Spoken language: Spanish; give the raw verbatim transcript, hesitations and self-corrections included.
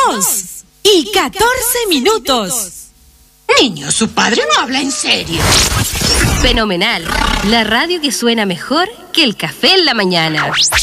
dos y catorce minutos. Niño, su padre no habla en serio. Fenomenal. La radio que suena mejor que el café en la mañana.